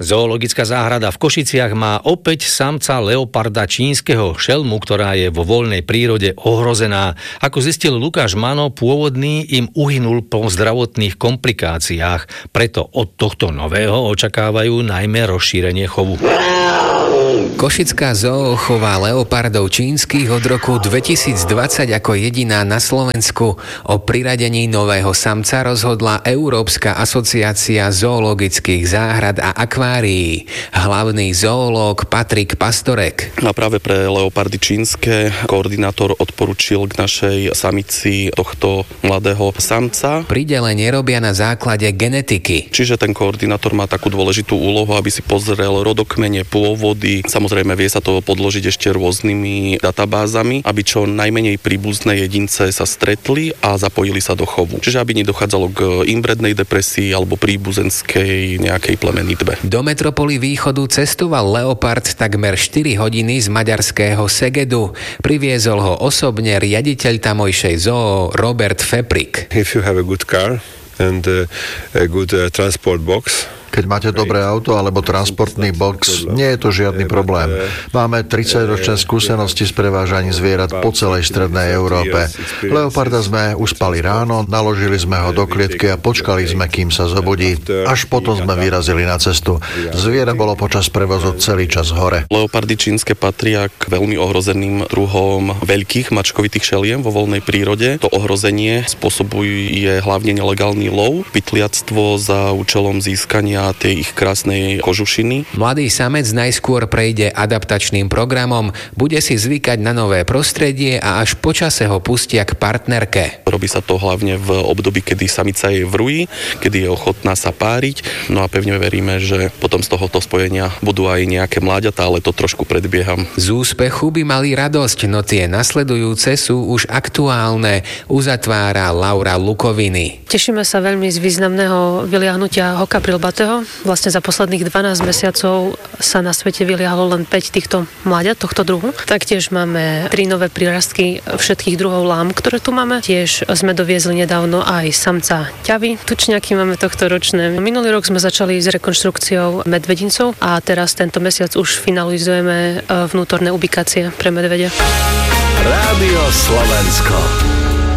Zoologická záhrada v Košiciach má opäť samca leoparda čínskeho šelmu, ktorá je vo voľnej prírode ohrozená. Ako zistil Lukáš Mano, pôvodný im uhynul po zdravotných komplikáciách. Preto od tohto nového očakávajú najmä rozšírenie chovu. Košická zoo chová leopardov čínskych od roku 2020 ako jediná na Slovensku. O priradení nového samca rozhodla Európska asociácia zoologických záhrad a akvárií. Hlavný zoológ Patrik Pastorek. A práve pre leopardy čínske koordinátor odporučil k našej samici tohto mladého samca. Pridelenie robia na základe genetiky. Čiže ten koordinátor má takú dôležitú úlohu, aby si pozrel rodokmene, pôvody. Samozrejme vie sa to podložiť ešte rôznymi databázami, aby čo najmenej príbuzné jedince sa stretli a zapojili sa do chovu. Čiže aby nedochádzalo k inbrednej depresii alebo príbuzenskej nejakej plemenitbe. Do metropoly východu cestoval leopard takmer 4 hodiny z maďarského Segedu. Priviezol ho osobne riaditeľ tamojšej zoo Robert Feprik. If you have a good car and a good transport box, keď máte dobré auto alebo transportný box, nie je to žiadny problém. Máme 30-ročné skúsenosti s prevážaním zvierat po celej strednej Európe. Leoparda sme uspali ráno, naložili sme ho do klietky a počkali sme, kým sa zobudí. Až potom sme vyrazili na cestu. Zviera bolo počas prevozu celý čas hore. Leopardy čínske patria k veľmi ohrozeným druhom veľkých mačkovitých šeliem vo voľnej prírode. To ohrozenie spôsobuje hlavne nelegálny lov, pytliactvo za účelom získania tej ich krásnej kožušiny. Mladý samec najskôr prejde adaptačným programom, bude si zvykať na nové prostredie a až počase ho pustia k partnerke. Robí sa to hlavne v období, kedy samica je v rúji, kedy je ochotná sa páriť. No a pevne veríme, že potom z tohoto spojenia budú aj nejaké mláďatá, ale to trošku predbieham. Z úspechu by mali radosť, no tie nasledujúce sú už aktuálne, uzatvára Laura Lukoviny. Tešíme sa veľmi z významného vyliahnutia hoka brilbatého. Vlastne za posledných 12 mesiacov sa na svete vyliahlo len 5 týchto mláďat tohto druhu. Taktiež máme 3 nové prírastky všetkých druhov lám, ktoré tu máme. Tiež sme doviezli nedávno aj samca ťavy. Tučňaky máme tohto ročné. Minulý rok sme začali s rekonštrukciou medvedincov a teraz tento mesiac už finalizujeme vnútorné ubikácie pre medvedia. Rádio Slovensko.